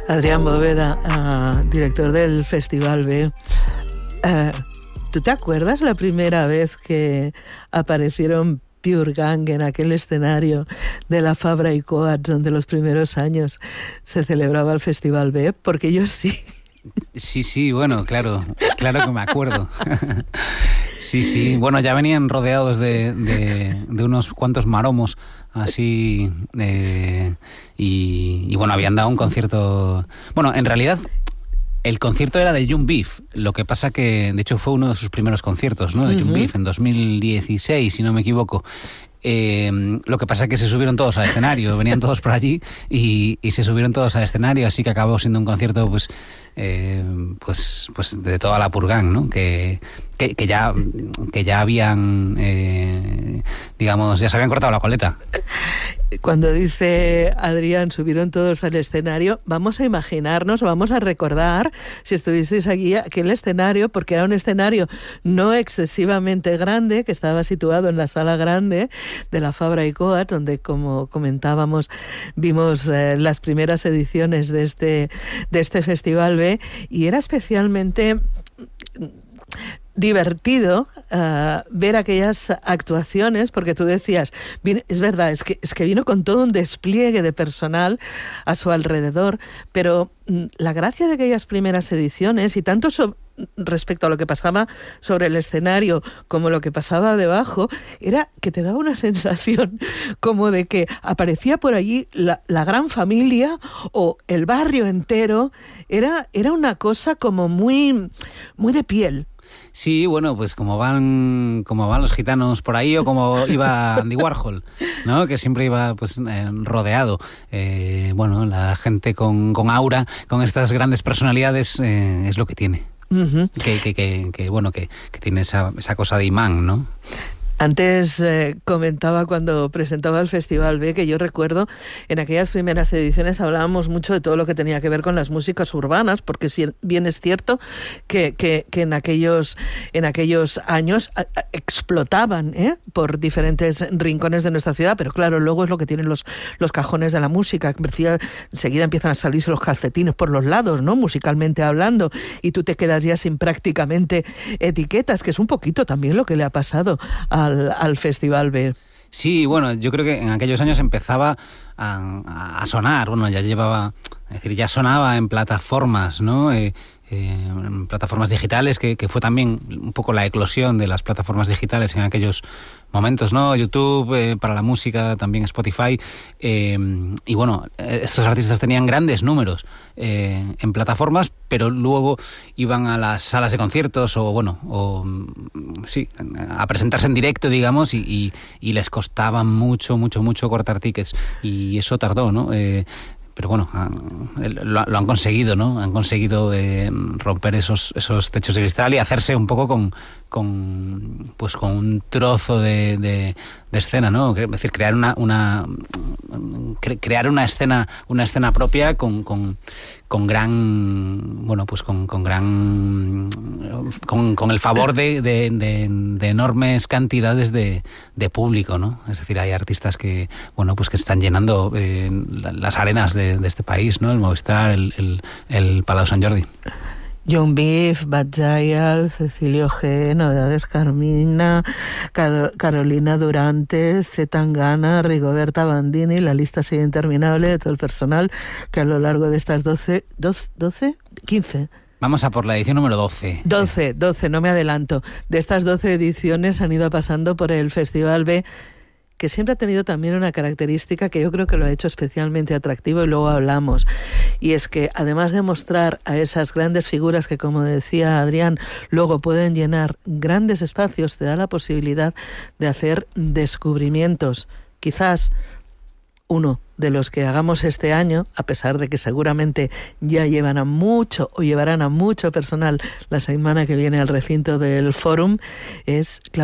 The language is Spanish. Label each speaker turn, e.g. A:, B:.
A: Adrián Bóveda, director del Festival B. ¿Tú te acuerdas la primera vez que aparecieron Pure Gang en aquel escenario de la Fabra y Coats, donde los primeros años se celebraba el Festival B? Porque yo sí.
B: Sí, bueno, claro que me acuerdo. Sí, bueno, ya venían rodeados de unos cuantos maromos así, y bueno, habían dado un concierto. Bueno, en realidad el concierto era de Young Beef, lo que pasa que, de hecho, fue uno de sus primeros conciertos, ¿no? De Young Beef en 2016, si no me equivoco. Lo que pasa es que se subieron todos al escenario, venían todos por allí y se subieron todos al escenario, así que acabó siendo un concierto pues de toda la Pure Gang, ¿no? Que ya habían, digamos, ya se habían cortado la coleta.
A: Cuando dice Adrián, subieron todos al escenario, vamos a imaginarnos, vamos a recordar, si estuvisteis aquí, aquel escenario, porque era un escenario no excesivamente grande, que estaba situado en la sala grande de la Fabra y Coats, donde, como comentábamos, vimos las primeras ediciones de este Festival B, y era especialmente divertido ver aquellas actuaciones, porque tú decías, es verdad, es que vino con todo un despliegue de personal a su alrededor, pero la gracia de aquellas primeras ediciones, y tanto respecto a lo que pasaba sobre el escenario como lo que pasaba debajo, era que te daba una sensación como de que aparecía por allí la gran familia o el barrio entero. Era una cosa como muy, muy de piel.
B: Sí, bueno, pues como van los gitanos por ahí, o como iba Andy Warhol, ¿no? Que siempre iba pues rodeado. Bueno, la gente con aura, con estas grandes personalidades, es lo que tiene. Uh-huh. Que tiene esa cosa de imán, ¿no?
A: Antes comentaba cuando presentaba el Festival B que yo recuerdo en aquellas primeras ediciones hablábamos mucho de todo lo que tenía que ver con las músicas urbanas, porque si bien es cierto que en aquellos años explotaban por diferentes rincones de nuestra ciudad, pero claro, luego es lo que tienen los cajones de la música, enseguida empiezan a salirse los calcetines por los lados, ¿no? Musicalmente hablando, y tú te quedas ya sin prácticamente etiquetas, que es un poquito también lo que le ha pasado al Festival B.
B: Sí, bueno, yo creo que en aquellos años empezaba a sonar, bueno, ya sonaba en plataformas, ¿no? En plataformas digitales, que fue también un poco la eclosión de las plataformas digitales en aquellos momentos, ¿no? YouTube, para la música, también Spotify, y bueno, estos artistas tenían grandes números en plataformas, pero luego iban a las salas de conciertos a presentarse en directo, digamos, y les costaba mucho cortar tickets, y eso tardó, ¿no? Pero bueno, lo han conseguido, ¿no? Han conseguido romper esos techos de cristal y hacerse un poco con un trozo de escena, ¿no? Es decir, crear una escena propia con el favor de enormes cantidades de público, ¿no? Es decir, hay artistas que están llenando las arenas de este país, ¿no? El Movistar, el Palau Sant Jordi.
A: Young Beef, Bad Gyal, Cecilio G, Novedades Carmina, Carolina Durante, C. Tangana, Rigoberta Bandini, la lista sigue interminable de todo el personal que a lo largo de estas 15.
B: Vamos a por la edición número 12.
A: 12, no me adelanto. De estas 12 ediciones han ido pasando por el Festival B, que siempre ha tenido también una característica que yo creo que lo ha hecho especialmente atractivo, y luego hablamos, y es que además de mostrar a esas grandes figuras que, como decía Adrián, luego pueden llenar grandes espacios, te da la posibilidad de hacer descubrimientos, quizás uno de los que hagamos este año, a pesar de que seguramente ya llevarán a mucho personal la semana que viene al recinto del Fórum, es